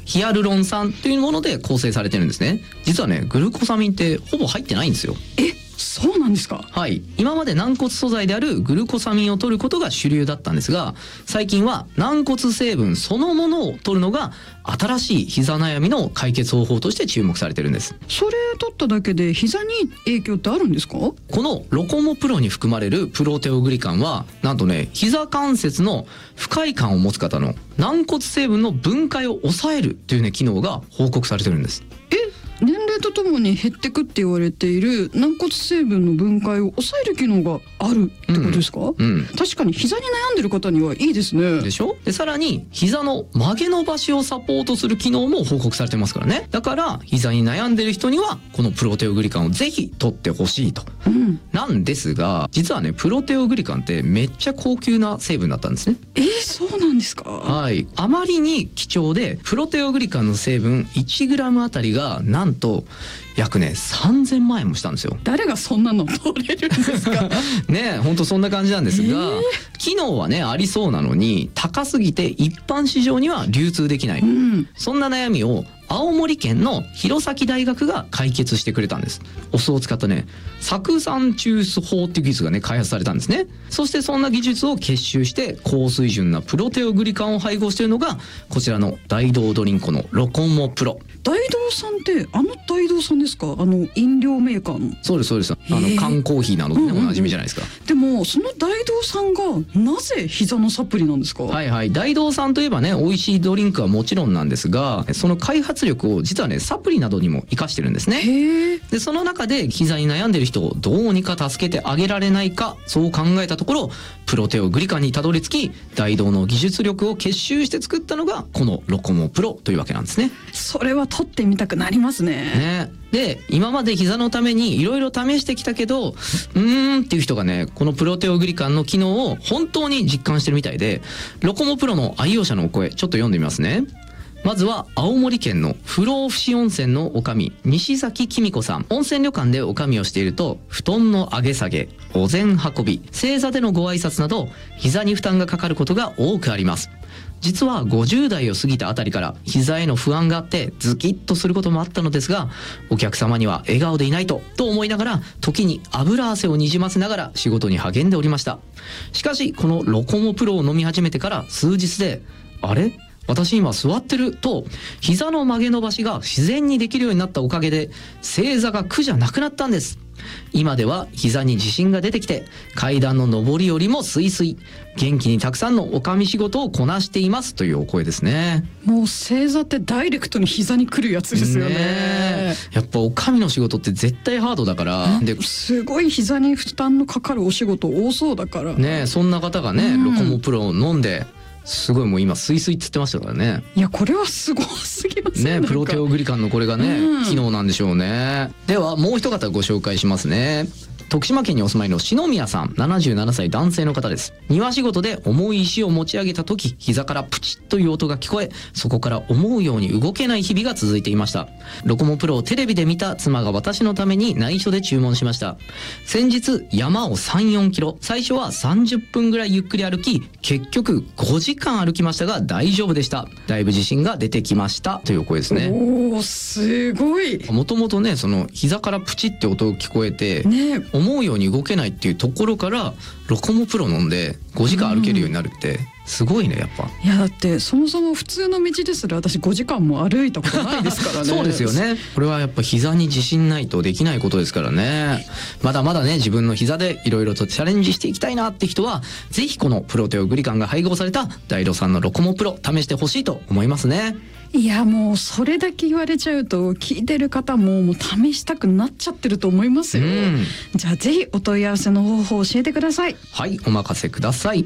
ヒアルロン酸というもので構成されてるんですね。実はね、グルコサミンってほぼ入ってないんですよ。 そうなんですか。 はい、今まで軟骨素材であるグルコサミンを摂ることが主流だったんですが、最近は軟骨成分そのものを摂るのが新しい膝悩みの解決方法として注目されてるんです。 それ取っただけで膝に影響ってあるんですか？ このロコモプロに含まれるプロテオグリカンはなんとね、膝関節の不快感を持つ方の軟骨成分の分解を抑えるというね機能が報告されてるんです。 年齢とともに減ってくって言われている軟骨成分の分解を抑える機能があるってことですか？確かに膝に悩んでる方にはいいですね。 でしょ？でさらに膝の曲げ伸ばしをサポートする機能も報告されてますからね。だから膝に悩んでる人にはこのプロテオグリカンをぜひ取ってほしいと、なんですが、実はねプロテオグリカンってめっちゃ高級な成分だったんですね。 そうなんですか？ はい、あまりに貴重でプロテオグリカンの成分 1g あたりがなんと約ね3000万円もしたんですよ。 誰がそんなの取れるんですか？ ね、本当そんな感じなんですが、機能はねありそうなのに高すぎて一般市場には流通できない、そんな悩みを青森県の弘前大学が解決してくれたんです。お酢を使ったね酢酸抽出法っていう技術がね開発されたんですね。そしてそんな技術を結集して高水準なプロテオグリカンを配合しているのがこちらの大道ドリンコのロコモプロ。 大道さんって大道さんですか？飲料メーカーの。 そうですそうです。缶コーヒーなどでねおなじみじゃないですか。 でもその大道さんがなぜ膝のサプリなんですか？ はいはい、大道さんといえばね美味しいドリンクはもちろんなんですが、その開発力を実はねサプリなどにも活かしてるんですね。でその中で膝に悩んでる人をどうにか助けてあげられないか、そう考えたところプロテオグリカンにたどり着き、大道の技術力を結集して作ったのがこのロコモプロというわけなんですね。 それは取ってみたくなりますね。 で今まで膝のためにいろいろ試してきたけどっていう人がねこのプロテオグリカンの機能を本当に実感してるみたいで、ロコモプロの愛用者のお声ちょっと読んでみますね。まずは青森県の不老不死温泉の女将西崎紀美子さん。温泉旅館で女将をしていると布団の上げ下げ、お膳運び、正座でのご挨拶など膝に負担がかかることが多くあります。実は50代を過ぎたあたりから膝への不安があってズキッとすることもあったのですが、お客様には笑顔でいないと思いながら時に油汗をにじませながら仕事に励んでおりました。しかしこのロコモプロを飲み始めてから数日であれ私今座ってると膝の曲げ伸ばしが自然にできるようになったおかげで正座が苦じゃなくなったんです。今では膝に自信が出てきて階段の上り下りもスイスイ、元気にたくさんのおかみ仕事をこなしていますというお声ですね。 もう正座ってダイレクトに膝に来るやつですよね。 やっぱおかみの仕事って絶対ハードだから、 すごい膝に負担のかかるお仕事多そうだからね。そんな方がね、ロコモプロを飲んですごいもう今スイスイっつってましたからね。 いやこれはすごすぎますね。プロテオグリカンのこれがね、機能なんでしょうね。ではもう一方ご紹介しますね。徳島県にお住まいの篠宮さん、77歳男性の方です。庭仕事で重い石を持ち上げた時、膝からプチッという音が聞こえ、そこから思うように動けない日々が続いていました。ロコモプロをテレビで見た妻が私のために内緒で注文しました。先日山を 3,4 キロ、最初は30分ぐらいゆっくり歩き、結局5時間歩きましたが大丈夫でした。だいぶ自信が出てきましたという声ですね。 おー、すごい。 もともとね、その膝からプチって音が聞こえて、思うように動けないっていうところからロコモプロ飲んで5時間歩けるようになるってすごいね、やっぱ。 いやだってそもそも普通の道ですら私5時間も歩いたことないですからね。 そうですよね。これはやっぱ膝に自信ないとできないことですからね。まだまだね、自分の膝でいろいろとチャレンジしていきたいなって人はぜひこのプロテオグリカンが配合されたダイロさんのロコモプロ試してほしいと思いますね。 いやもうそれだけ言われちゃうと聞いてる方も試したくなっちゃってると思いますよ。じゃあぜひお問い合わせの方法を教えてください。 はい、お任せください。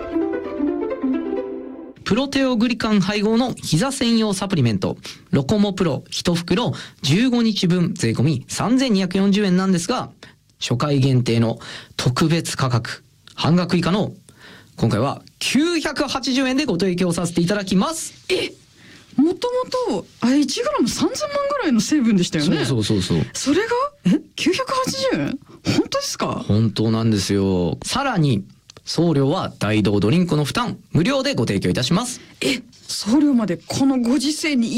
プロテオグリカン配合の膝専用サプリメントロコモプロ1袋15日分税込み3240円なんですが、初回限定の特別価格半額以下の今回は980円でご提供させていただきます。 もともと 1g3000 万ぐらいの成分でしたよね。 そう。 それが980円？本当ですか？ 本当なんですよ。さらに送料は大道ドリンクの負担無料でご提供いたします。 送料までこのご時世に